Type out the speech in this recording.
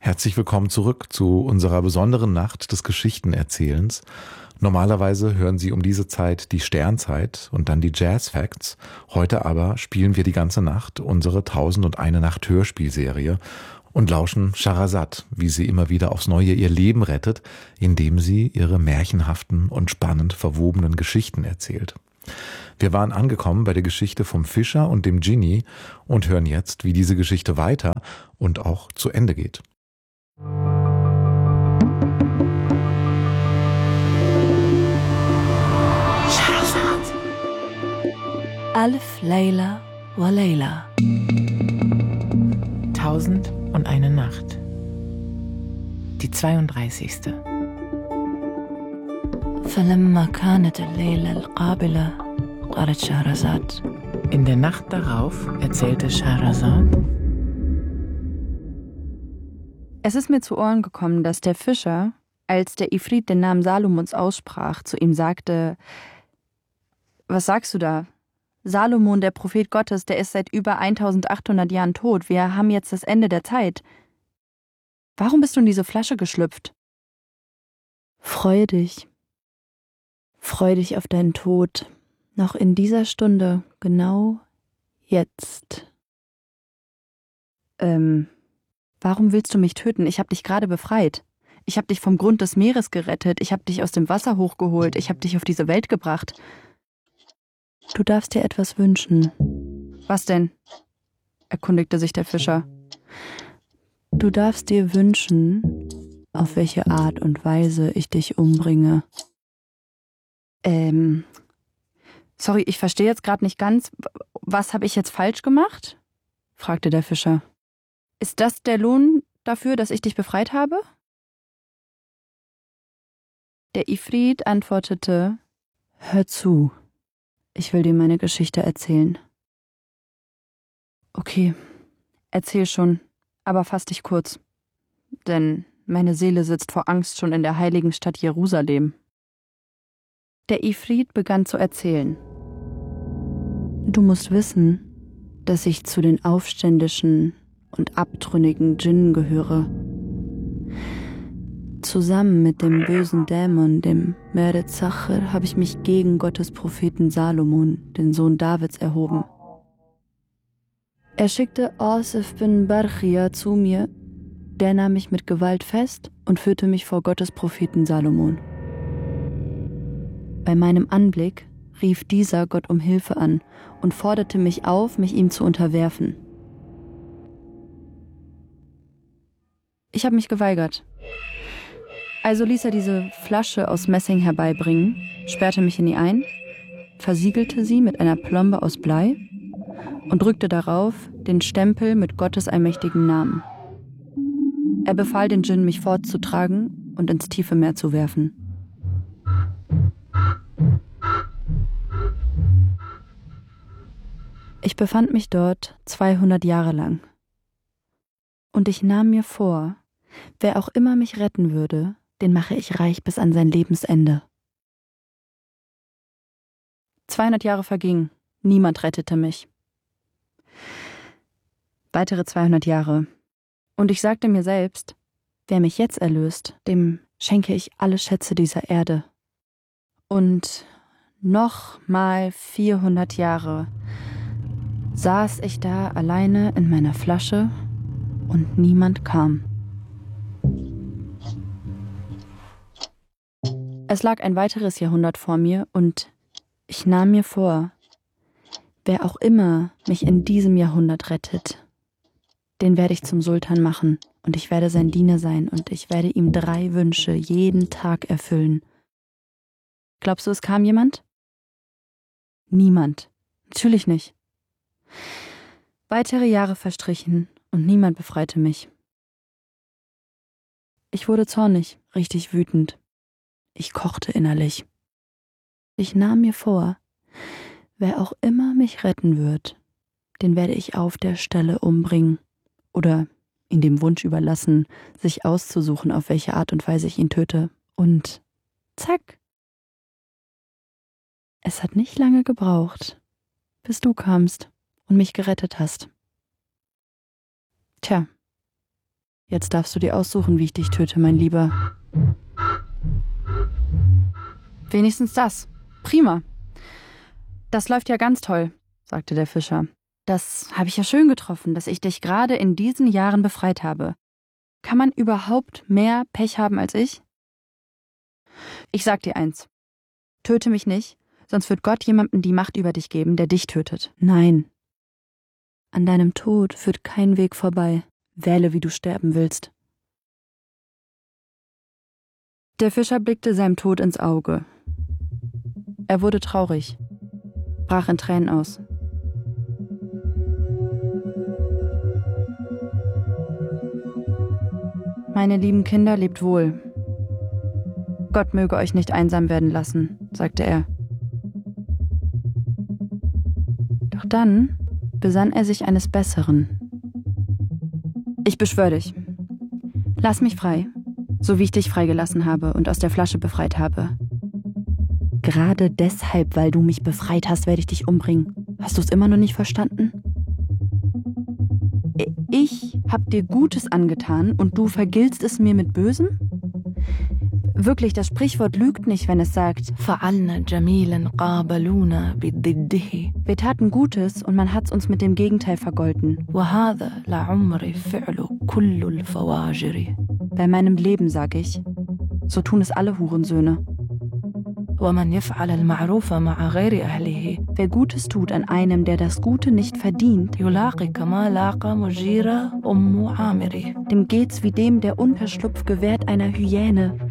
Herzlich willkommen zurück zu unserer besonderen Nacht des Geschichtenerzählens. Normalerweise hören Sie um diese Zeit die Sternzeit und dann die Jazz Facts. Heute aber spielen wir die ganze Nacht unsere 1001 Nacht Hörspielserie und lauschen Scheherazade, wie sie immer wieder aufs Neue ihr Leben rettet, indem sie ihre märchenhaften und spannend verwobenen Geschichten erzählt. Wir waren angekommen bei der Geschichte vom Fischer und dem Dschinni und hören jetzt, wie diese Geschichte weiter und auch zu Ende geht. Alf Layla wa Layla. 1001 Nacht. Die 32. فلما كانت الليلة القابلة قالت شهرزاد. In der Nacht darauf erzählte Scheherazade: Es ist mir zu Ohren gekommen, dass der Fischer, als der Ifrit den Namen Salomons aussprach, zu ihm sagte: Was sagst du da? Salomon, der Prophet Gottes, der ist seit über 1800 Jahren tot. Wir haben jetzt das Ende der Zeit. Warum bist du in diese Flasche geschlüpft? Freue dich. Freue dich auf deinen Tod. Noch in dieser Stunde, genau jetzt. Warum willst du mich töten? Ich habe dich gerade befreit. Ich habe dich vom Grund des Meeres gerettet. Ich habe dich aus dem Wasser hochgeholt. Ich habe dich auf diese Welt gebracht. Du darfst dir etwas wünschen. Was denn? Erkundigte sich der Fischer. Du darfst dir wünschen, auf welche Art und Weise ich dich umbringe. Sorry, ich verstehe jetzt gerade nicht ganz. Was habe ich jetzt falsch gemacht? Fragte der Fischer. Ist das der Lohn dafür, dass ich dich befreit habe? Der Ifrit antwortete: Hör zu, ich will dir meine Geschichte erzählen. Okay, erzähl schon, aber fass dich kurz. Denn meine Seele sitzt vor Angst schon in der heiligen Stadt Jerusalem. Der Ifrit begann zu erzählen. Du musst wissen, dass ich zu den aufständischen und abtrünnigen Djinnen gehöre. Zusammen mit dem bösen Dämon, dem Merde Zacher, habe ich mich gegen Gottes Propheten Salomon, den Sohn Davids, erhoben. Er schickte Asif bin Barchia zu mir, der nahm mich mit Gewalt fest und führte mich vor Gottes Propheten Salomon. Bei meinem Anblick rief dieser Gott um Hilfe an und forderte mich auf, mich ihm zu unterwerfen. Ich habe mich geweigert. Also ließ er diese Flasche aus Messing herbeibringen, sperrte mich in die ein, versiegelte sie mit einer Plombe aus Blei und drückte darauf den Stempel mit Gottes allmächtigen Namen. Er befahl den Djinn, mich fortzutragen und ins tiefe Meer zu werfen. Ich befand mich dort 200 Jahre lang. Und ich nahm mir vor, wer auch immer mich retten würde, den mache ich reich bis an sein Lebensende. 200 Jahre vergingen, niemand rettete mich. Weitere 200 Jahre. Und ich sagte mir selbst, wer mich jetzt erlöst, dem schenke ich alle Schätze dieser Erde. Und nochmal 400 Jahre saß ich da alleine in meiner Flasche und niemand kam. Es lag ein weiteres Jahrhundert vor mir und ich nahm mir vor, wer auch immer mich in diesem Jahrhundert rettet, den werde ich zum Sultan machen und ich werde sein Diener sein und ich werde ihm 3 Wünsche jeden Tag erfüllen. Glaubst du, es kam jemand? Niemand. Natürlich nicht. Weitere Jahre verstrichen und niemand befreite mich. Ich wurde zornig, richtig wütend. Ich kochte innerlich. Ich nahm mir vor, wer auch immer mich retten wird, den werde ich auf der Stelle umbringen oder ihm dem Wunsch überlassen, sich auszusuchen, auf welche Art und Weise ich ihn töte. Und zack! Es hat nicht lange gebraucht, bis du kamst und mich gerettet hast. Tja, Jetzt darfst du dir aussuchen, wie ich dich töte, mein Lieber. Wenigstens das. Prima. Das läuft ja ganz toll, sagte der Fischer. Das habe ich ja schön getroffen, dass ich dich gerade in diesen Jahren befreit habe. Kann man überhaupt mehr Pech haben als ich? Ich sag dir eins. Töte mich nicht, sonst wird Gott jemandem die Macht über dich geben, der dich tötet. Nein. An deinem Tod führt kein Weg vorbei. Wähle, wie du sterben willst. Der Fischer blickte seinem Tod ins Auge. Er wurde traurig, brach in Tränen aus. Meine lieben Kinder, lebt wohl. Gott möge euch nicht einsam werden lassen, sagte er. Doch dann besann er sich eines Besseren. Ich beschwöre dich. Lass mich frei, so wie ich dich freigelassen habe und aus der Flasche befreit habe. Gerade deshalb, weil du mich befreit hast, werde ich dich umbringen. Hast du es immer noch nicht verstanden? Ich hab dir Gutes angetan und du vergiltst es mir mit Bösem? Wirklich, das Sprichwort lügt nicht, wenn es sagt, wir taten Gutes und man hat's uns mit dem Gegenteil vergolten. Bei meinem Leben, sag ich, so tun es alle Hurensöhne. Wer Gutes tut an einem, der das Gute nicht verdient, dem geht's wie dem, der Unterschlupf gewährt einer Hyäne.